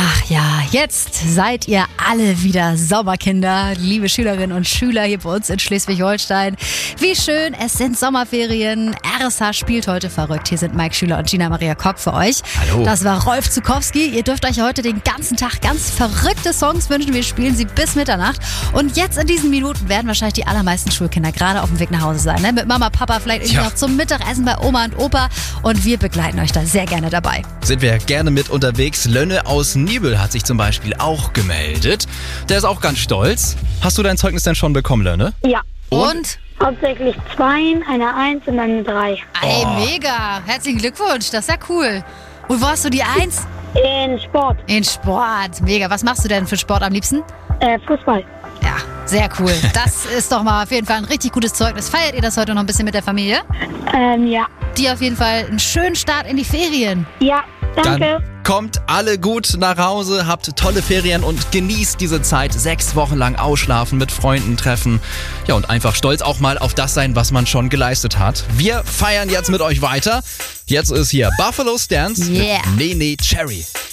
Ach ja, jetzt seid ihr alle wieder Sommerkinder, liebe Schülerinnen und Schüler hier bei uns in Schleswig-Holstein. Wie schön, es sind Sommerferien. RSH spielt heute verrückt. Hier sind Mike Schüler und Gina Maria Kock für euch. Hallo. Das war Rolf Zukowski. Ihr dürft euch heute den ganzen Tag ganz verrückte Songs wünschen. Wir spielen sie bis Mitternacht. Und jetzt in diesen Minuten werden wahrscheinlich die allermeisten Schulkinder gerade auf dem Weg nach Hause sein. Ne? Mit Mama, Papa, vielleicht irgendwie noch zum Mittagessen bei Oma und Opa. Und wir begleiten euch da sehr gerne dabei. Sind wir gerne mit unterwegs. Lönne aus Nibel hat sich zum Beispiel auch gemeldet. Der ist auch ganz stolz. Hast du dein Zeugnis denn schon bekommen, Lönne? Ja. Und? Hauptsächlich 2, eine 1 und eine 3. Ey, mega. Herzlichen Glückwunsch. Das ist ja cool. Und wo hast du die 1? In Sport. In Sport. Mega. Was machst du denn für Sport am liebsten? Fußball. Ja, sehr cool. Das ist doch mal auf jeden Fall ein richtig gutes Zeugnis. Feiert ihr das heute noch ein bisschen mit der Familie? Ja. Dir auf jeden Fall einen schönen Start in die Ferien. Ja, danke. Dann kommt alle gut nach Hause, habt tolle Ferien und genießt diese Zeit. 6 Wochen lang ausschlafen, mit Freunden treffen. Ja, und einfach stolz auch mal auf das sein, was man schon geleistet hat. Wir feiern jetzt mit euch weiter. Jetzt ist hier Buffalo Stance mit Nene Cherry.